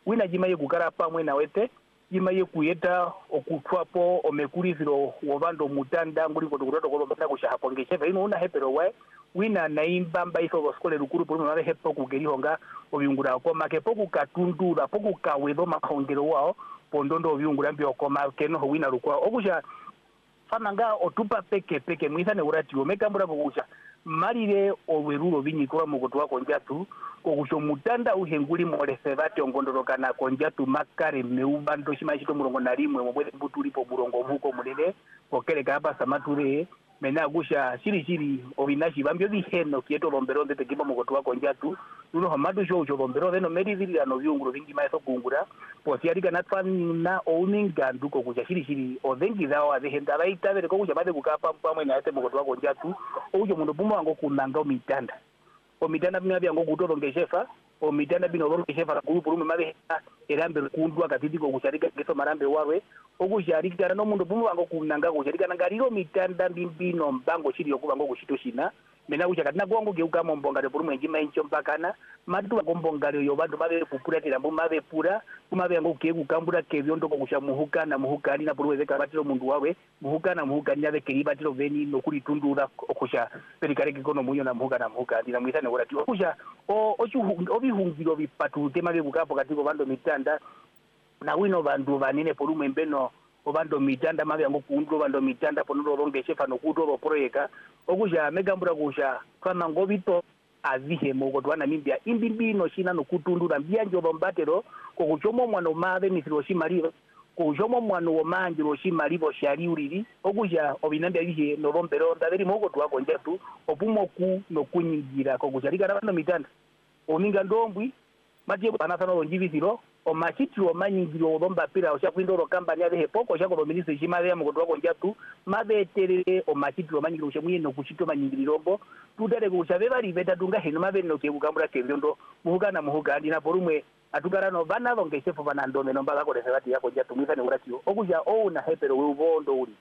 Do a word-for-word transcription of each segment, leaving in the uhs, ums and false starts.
wina jimaye kukara pamwe na wete jimaye kuyeta okutwapo omekuliziro wobando mutanda nguli kotokutoto kolomba kushahapo ngeshefa ino una hepero wae wina naimba mba iso boskole rukuru por mare hepo kugerihonga obyungura ko make poku katundura poku kawedo mahongero wao pondondo obyungura mbyo koma keno wina rukwa okusha fananga otupa peke peke mwisa ne urati omekambura kokusha marire owerulo binyikora mugotwa konjatu kokusho mutanda uhenguli molesevate ongondoroka na konjatu makare meubando shimashito murongo narimwe mobwe butuli po burongo buko mulele kokeleka hapa samature mena gusha shiri shiri obinashi bambyo biheno kieto bombero ndete kipo mugotwa konjatu nuno hamadu sho sho bombero deno meriviri ano byunguro bingi maeso kungura posi arika natfana owninga nduko kusha shiri shiri odengi dawa dehenda baita bere kokusha bade kukapa pamwe na ate mugotwa konjatu ojo mundo bumo wango kunanga omitanda omitanda bino byango kutoro ngeshefa omitanda bino boro ngeshefa kulu pulume mabe erambe kundwa katitiko kusharika keso marambe warwe okusharika no mundo bumo wango kunanga kusharika nangariro mitanda bimbino mbango shiri yokubango kushito shina mena kushaka na gwango geuka mombonga de pulume ngima incho mpakana matu bakombonga yo bantu babe kupura tirambo mabe pura kumabe yango kegu kambura kevyo ndoko kusha muhuka na muhuka ni na puluwe zeka batiro mundu wawe muhuka na muhuka ni abe keriba tiro veni no kuli tundura okusha perikare kikono munyo na muhuka na muhuka ndina mwisa ne urati okusha o ochu obihungiro bipatu tema be bukapo katiko bando mitanda na wino bandu banene pulume mbeno obando mitanda mabe yango kuundro bando mitanda ponulo ronge shefa no kutoro proyeka okusha megambura kusha kama ngobito azihe mogotwana mimbia imbibino shina no kutundura mbianjo bombatero kokuchomo mwana mabe misiro shimalivo kokuchomo mwana wo manjiro shimalivo shari uriri okusha obinambia bihe no bombero ndaberi mogotwa konjatu opumo ku no kunyingira kokusharika bando mitanda oninga ndombwi matie banasano onjivisiro o machitiro omanyingiro bomba pira osha kwindoro kampani abe hepoko osha ko ministry shimale ya mugotwa konjatu mabe terere o machitiro omanyingiro osha muyeno kuchito manyingirombo tudare kushabe bari beta dunga heno mabe no kebukambura kebyondo muhugana muhugandi na porumwe atugarano bana bongesefo banandome no mbaga ko resevati yako jatu mwisa ne uratio okuja o na hepero we ubondo uri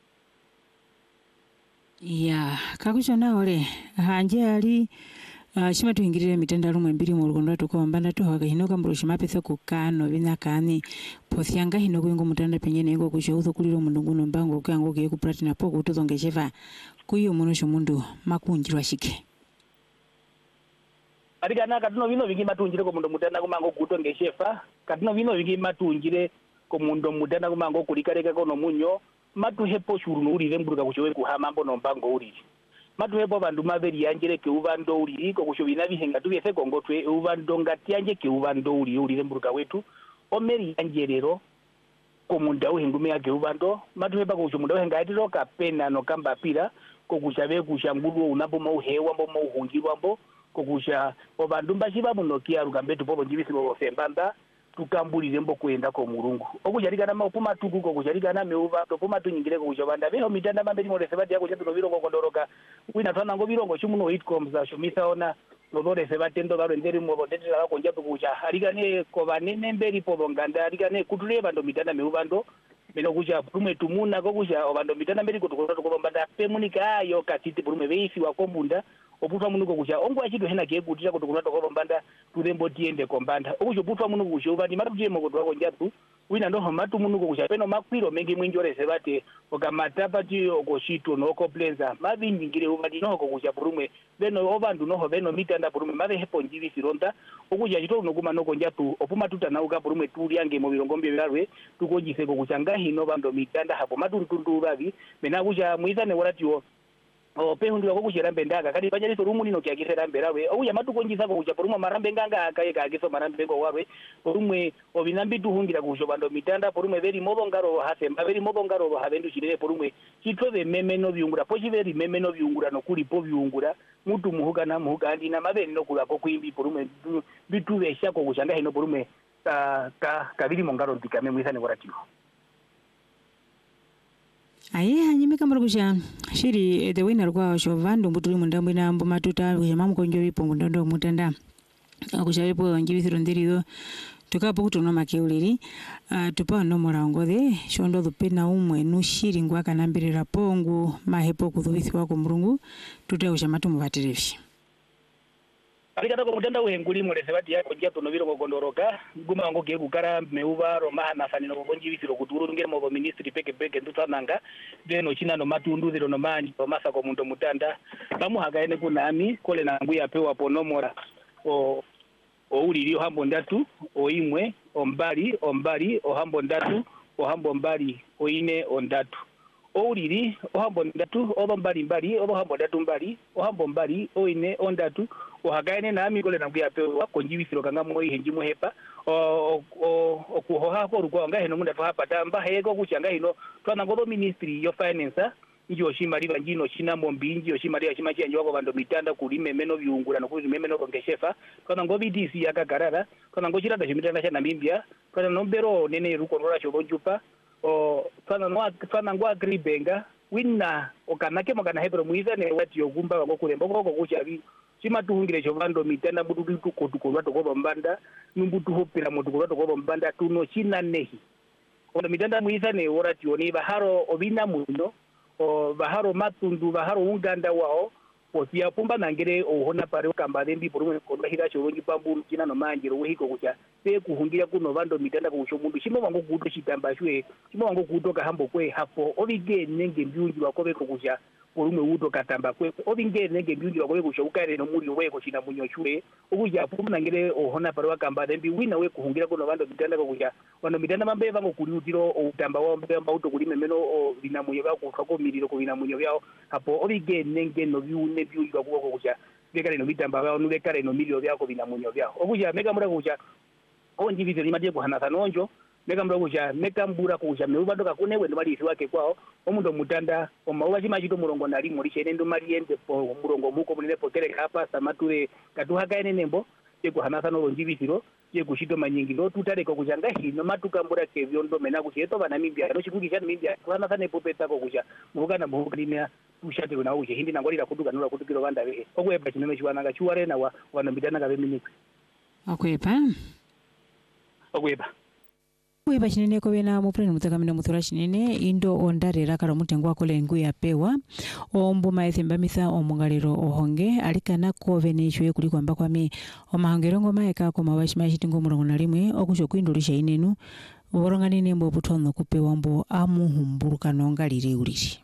ya kakuchona ole hanje ali Uh, shima tuhingirire mitenda rumwe mbiri mu rugondo tuko mbanda to haga hinoka mbro shima pesa kukano bina kani pothyanga hinoko ngo mutanda penyene ngo kushozo kuliro mundu no mbango kango ke ku platina poko utozongesheva kuyo muno shomundu makunjirwa shike arika na katino vino vingi matunjire ko mundu mutanda kumango kutongeshefa katino vino vingi matunjire ko mundu mutanda kumango kulikareka kono munyo matu hepo shuru no uri vemburuka kushowe kuhama mbono mbango uri matu hepo bandu maberi yanjire ke ubando uri ko kushobina bihenga tubese kongotwe ubando ngati yanje ke ubando uri uri vemburuka wetu omeri yanjerero ko munda uhengume yake ubando matu hepa ko munda uhenga atiro kapena no kamba pira ko kushabe kushangulwo unapo mauhewa mbo mauhungirwa mbo ko kusha obandu mbashiba munokia rugambetu popo njibisi bo sembanda tukambulire mbo kwenda ko murungu okujarika na mapuma tuku ko kujarika na meuva to puma tunyingire ko kujabanda beho mitanda mamberi mo resebati yako chatu birongo kondoroka wina twana ngo birongo chimuno hitcoms za shumisa ona lodore sebati ndo baro nderi mo bodetera ko njatu kuja harika ne ko banene mberi po bonganda harika ne kutule bando mitanda meuva ndo beno kuja prume tumuna ko kuja obando mitanda mberi ko to ko banda pemunika ayo katiti prume beisi wakombunda oputwa munuko kuja ongo achido hena ke kutira kuti kunata ko bambanda tulembo tiende kombanda okujo putwa munuko kuja ubani matuje mogodwa ko njatu wina ndo hamatu munuko kuja peno makwiro mengi mwinjore sebate okamatapa ti okoshito no koplenza mabingire ubani no ko kuja prume beno obandu no beno mitanda prume mabe hepo njiri sironda okuja chito no kuma no ko njatu opuma tutana uka prume tuli yange mo birongombe birarwe tukojise ko kuchanga hino bando mitanda hapo matuntundu babi mena kuja muizane waratiwo o pehundiwa ko kuchera mbendaga kadi panyali to rumuni no kyakisera mberawe ouya matukonjisa ko kucha porumwa marambe nganga akaye kagiso marambe ngo wawe porumwe obinambi tuhungira kusho bando mitanda porumwe veri mobo ngaro hasemba veri mobo ngaro havendu chirere porumwe chitove meme no byungura pochi veri meme no byungura no kuli po byungura mutu muhuka na muhuka andi na mabeni no kula ko kuimbi porumwe bitu vesha ko kuchanga hino porumwe ka ka kabiri mongaro ndikame mwisane koratiwo aye hanyime kamara kusha shiri the winner kwa shovando mbutuli mundambo ina mbo matuta mamu konjo bipo mundondo mutanda kusha bipo njibithiro ndirido tukapo kutono makeuliri uh, tupa no morangode shondo dupena umwe nushiri ngwa kanambirira pongu mahepo kuthubithwa ko murungu tuteusha matu mubaterefi alikata ko mutanda uhenguli mole sebati yako ngia tonoviro ko gondoroka guma wango ke bukara meuva roma na sanino ko bonji bisiro kuturu ngere mo ministry peke peke ndutananga deno china no matundu zero no manji pamasa ko muntu mutanda bamu hagaene kunami kole na nguya pewa ponomora o o uliri hambo ndatu o imwe o mbali o mbali o hambo ndatu o hambo mbali o ine o ndatu o uliri o hambo ndatu o mbali mbali o hambo ndatu mbali o hambo mbali o ine o ndatu o hagaene na ami kole na nguya pewa konjibisiro kanga mo ihenji mo hepa o o o kuhoha ko ruko nga heno munda hapa tamba hego kuchanga hino twana ngobo ministry yo finance njo shimali banjino china mombi njo shimali ya chimachi anjwako bando mitanda kulime meno viungula no kuzi meno kongeshefa twana ngobi D C yakagarara twana ngochira da chimitanda cha Namibia twana nombero nene ruko rora chobonjupa o twana no twana ngwa agribenga winna okanake magana hebro muiza ne wati yogumba wako kulembo koko kuchavi chima tuhungire chovando mitanda mududu tukotuko lwato ko mbanda numbutu hopera mududu lwato ko mbanda tuno china nehi ono mitanda muiza ne orati oni baharo obina muno o baharo matundu baharo unganda wao posia pumba nangere ohona pare kambade ndi porumwe kondo hira chorongi pamburu china no manjiro wehiko kucha pe kuhungira kuno vando mitanda kusho mundu chimo wango kuto chitamba shwe chimo wango kutoka hambo kwe hapo obige nenge mbyunji wakobe kucha porumwe uto katamba kwe obinge nenge mbyunji wakobe kusho ukare no muri weko china munyochwe okuja pumba nangere ohona pare kambade ndi wina we kuhungira kuno vando mitanda kucha wano mitanda mambe vango kuliutiro utamba wa mbamba uto kulime meno binamunyo bako kutako miliro ko binamunyo byao hapo obige nenge no byune byujwa kuko kucha bekale no mitamba bao nubekale no milio byako binamunyo byao okuja mega mura kucha onji bizo limadie kuhana sanonjo mega mura kucha mega mbura kucha meubado kakune wendo mali wake kwao omundo mutanda omauwa chimachito murongo nali muri chene ndo mali ende po murongo muko munene potere hapa samature katuhaka ene nembo yekuhana sano onji bizo yekushito manyingiro tutare ko kuchanga hino matuka mbura kevyondo mena kucheto bana Namibia no chikuki cha Namibia kana sana popeta ko kucha mukana muhulimia ushate kuna uje hindi nangolira kutuka nura kutukiro banda we okweba chimeme chiwananga chiware na wa wanambidana ka beminiki akwepa okweba Kuiba chinene ko bena mu prenu mutakamina muthura chinene indo ondarera karo mutengo akole ngu ya pewa ombu maethemba mitha omungalero ohonge alikana ko venishwe kuli kwamba kwami omahangero ngoma eka ko mawashima chitingo murongo na limwe okusho kwindulisha inenu oborongani nembo butono kupewa mbo amuhumburuka nongalire uliri